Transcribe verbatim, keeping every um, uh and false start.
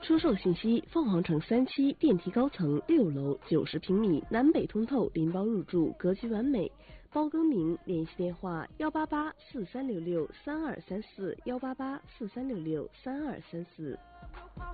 出售信息：凤凰城三期电梯高层六楼，九十平米，南北通透，拎包入住，格局完美。包更名，联系电话：幺八八四三六六三二三四，幺八八四三六六三二三四。